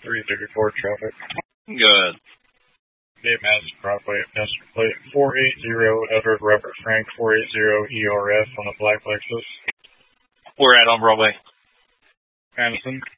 334 traffic. Good. Dave Madison Broadway, passenger plate 480, Edward Robert Frank 480 ERF on a black Lexus. We're at on Broadway. Madison.